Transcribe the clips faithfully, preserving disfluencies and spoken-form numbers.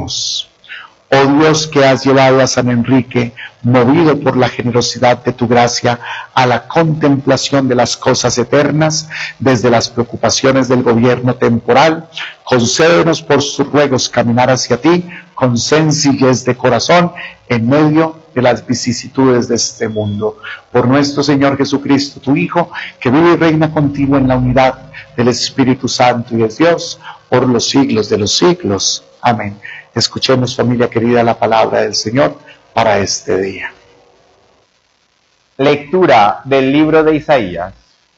Oremos. Oh Dios, que has llevado a San Enrique, movido por la generosidad de tu gracia, a la contemplación de las cosas eternas, desde las preocupaciones del gobierno temporal, concédenos por sus ruegos caminar hacia ti con sencillez de corazón en medio de las vicisitudes de este mundo. Por nuestro Señor Jesucristo, tu Hijo, que vive y reina contigo en la unidad del Espíritu Santo y es Dios, por los siglos de los siglos. Amén. Escuchemos, familia querida, la palabra del Señor para este día. Lectura del libro de Isaías.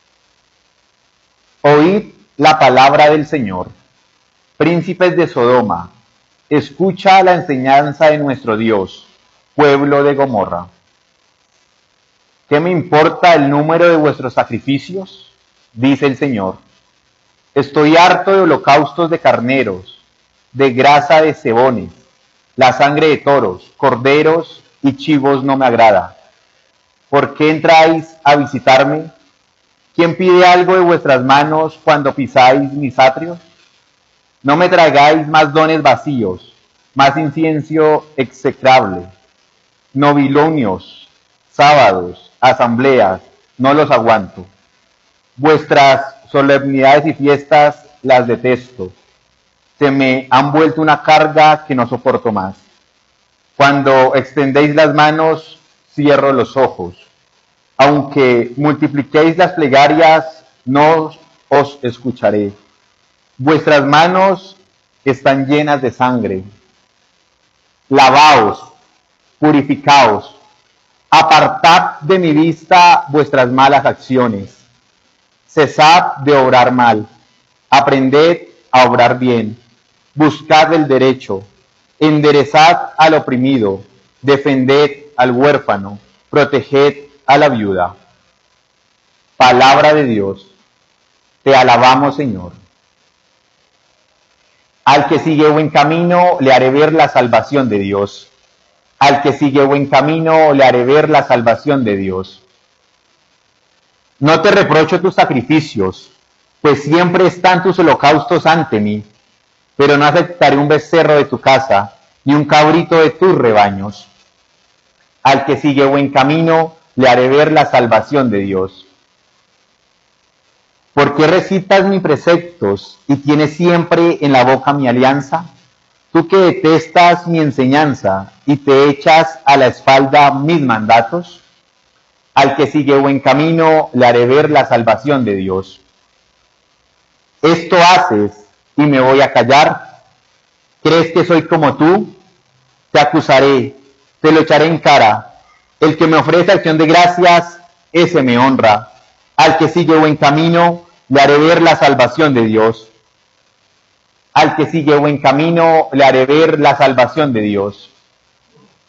Oíd la palabra del Señor. Príncipes de Sodoma, escucha la enseñanza de nuestro Dios, pueblo de Gomorra. ¿Qué me importa el número de vuestros sacrificios? Dice el Señor. Estoy harto de holocaustos de carneros, de grasa de cebones, la sangre de toros, corderos y chivos no me agrada. ¿Por qué entráis a visitarme? ¿Quién pide algo de vuestras manos cuando pisáis mis atrios? No me traigáis más dones vacíos, más incienso execrable, novilonios, sábados, asambleas, no los aguanto. Vuestras solemnidades y fiestas las detesto. Se me han vuelto una carga que no soporto más. Cuando extendéis las manos, cierro los ojos. Aunque multipliquéis las plegarias, no os escucharé. Vuestras manos están llenas de sangre. Lavaos, purificaos, apartad de mi vista vuestras malas acciones. Cesad de obrar mal, aprended a obrar bien. Buscad el derecho, enderezad al oprimido, defended al huérfano, proteged a la viuda. Palabra de Dios, te alabamos, Señor. Al que sigue buen camino, le haré ver la salvación de Dios. Al que sigue buen camino, le haré ver la salvación de Dios. No te reprocho tus sacrificios, pues siempre están tus holocaustos ante mí. Pero no aceptaré un becerro de tu casa, ni un cabrito de tus rebaños. Al que sigue buen camino, le haré ver la salvación de Dios. ¿Por qué recitas mis preceptos y tienes siempre en la boca mi alianza? Tú que detestas mi enseñanza y te echas a la espalda mis mandatos. Al que sigue buen camino, le haré ver la salvación de Dios. Esto haces y me voy a callar. ¿Crees que soy como tú? Te acusaré, te lo echaré en cara. El que me ofrece acción de gracias, ese me honra. Al que sigue buen camino, le haré ver la salvación de Dios. Al que sigue buen camino, le haré ver la salvación de Dios.